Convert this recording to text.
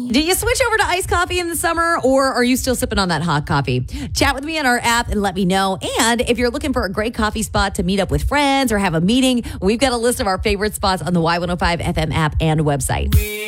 Did you switch over to iced coffee in the summer, or are you still sipping on that hot coffee? Chat with me on our app and let me know. And if you're looking for a great coffee spot to meet up with friends or have a meeting, we've got a list of our favorite spots on the Y105 FM app and website.